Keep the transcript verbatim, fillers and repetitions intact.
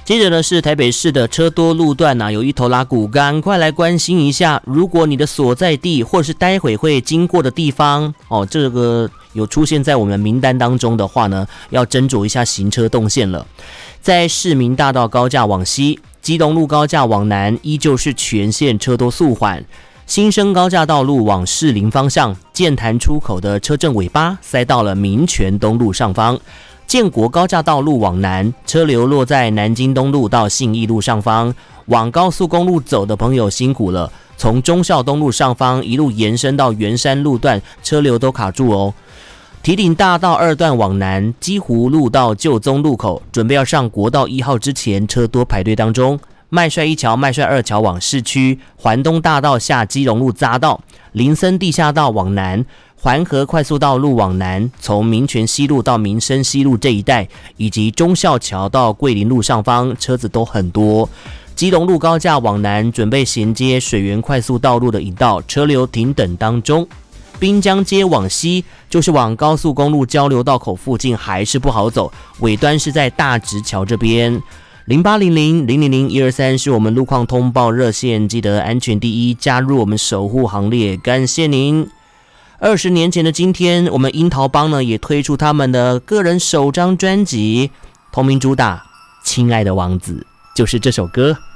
接着呢是台北市的车多路段啊，有一头拉骨，赶快来关心一下。如果你的所在地或是待会会经过的地方哦，这个有出现在我们名单当中的话呢，要斟酌一下行车动线了。在市民大道高架往西，基隆路高架往南依旧是全线车多速缓。新生高架道路往士林方向，剑潭出口的车阵尾巴塞到了民权东路上方。建国高架道路往南，车流落在南京东路到信义路上方。往高速公路走的朋友辛苦了，从忠孝东路上方一路延伸到圆山路段，车流都卡住哦。堤顶大道二段往南，基湖路到旧宗路口，准备要上国道一号之前，车多排队当中。麦帅一桥、麦帅二桥往市区，环东大道下基隆路匝道，林森地下道往南，环河快速道路往南，从民权西路到民生西路这一带，以及忠孝桥到桂林路上方，车子都很多。基隆路高架往南，准备衔接水源快速道路的引道，车流停等当中。滨江街往西，就是往高速公路交流道口附近，还是不好走，尾端是在大直桥这边。零八零零零零零一二三是我们路况通报热线，记得安全第一，加入我们守护行列，感谢您。二十年前的今天，我们樱桃帮呢也推出他们的个人首张专辑，同名主打《亲爱的王子》，就是这首歌。